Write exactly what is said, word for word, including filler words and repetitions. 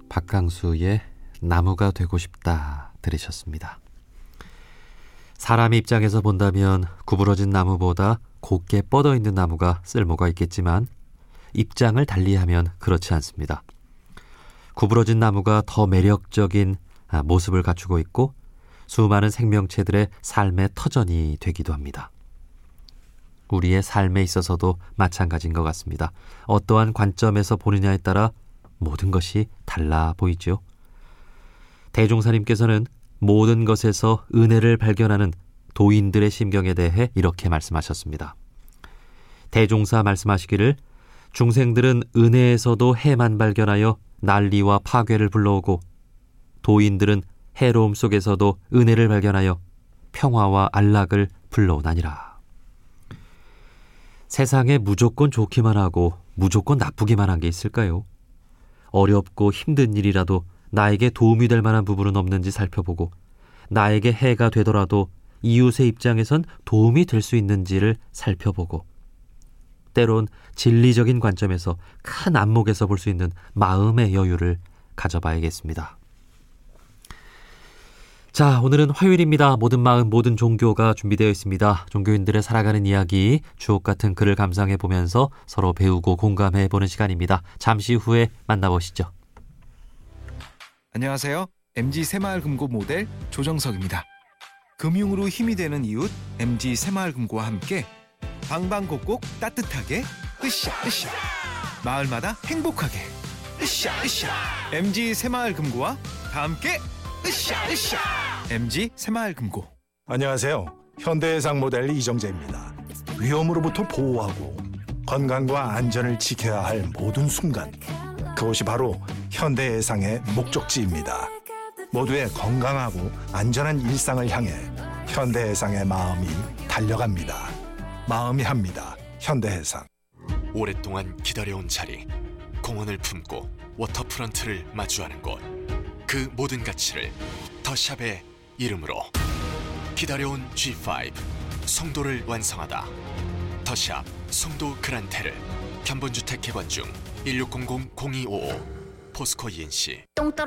박강수의 나무가 되고 싶다 들으셨습니다. 사람의 입장에서 본다면 구부러진 나무보다 곱게 뻗어있는 나무가 쓸모가 있겠지만 입장을 달리하면 그렇지 않습니다. 구부러진 나무가 더 매력적인 모습을 갖추고 있고 수많은 생명체들의 삶의 터전이 되기도 합니다. 우리의 삶에 있어서도 마찬가지인 것 같습니다. 어떠한 관점에서 보느냐에 따라 모든 것이 달라 보이죠. 대종사님께서는 모든 것에서 은혜를 발견하는 도인들의 심경에 대해 이렇게 말씀하셨습니다. 대종사 말씀하시기를 중생들은 은혜에서도 해만 발견하여 난리와 파괴를 불러오고 도인들은 해로움 속에서도 은혜를 발견하여 평화와 안락을 불러오나니라. 세상에 무조건 좋기만 하고 무조건 나쁘기만 한 게 있을까요? 어렵고 힘든 일이라도 나에게 도움이 될 만한 부분은 없는지 살펴보고 나에게 해가 되더라도 이웃의 입장에선 도움이 될 수 있는지를 살펴보고 때론 진리적인 관점에서 큰 안목에서 볼 수 있는 마음의 여유를 가져봐야겠습니다. 자, 오늘은 화요일입니다. 모든 마음, 모든 종교가 준비되어 있습니다. 종교인들의 살아가는 이야기, 주옥 같은 글을 감상해보면서 서로 배우고 공감해보는 시간입니다. 잠시 후에 만나보시죠. 안녕하세요. 엠지 새마을금고 모델 조정석입니다. 금융으로 힘이 되는 이웃 엠지 새마을금고와 함께 방방곡곡 따뜻하게 으쌰 으쌰 마을마다 행복하게 으쌰 으쌰 엠지 새마을금고와 다 함께 으쌰 으쌰 엠지 새마을금고. 안녕하세요. 현대해상 모델 이정재입니다. 위험으로부터 보호하고 건강과 안전을 지켜야 할 모든 순간, 그것이 바로 현대해상의 목적지입니다. 모두의 건강하고 안전한 일상을 향해 현대해상의 마음이 달려갑니다. 마음이 합니다. 현대해상. 오랫동안 기다려온 자리, 공원을 품고 워터프런트를 마주하는 곳, 그 모든 가치를 더샵의 이름으로 기다려온 지 파이브 송도를 완성하다. 더샵 송도 그란테르, 견본주택 개관 중 일육공공 공이오오 포스코 이엔씨. 똥 떨어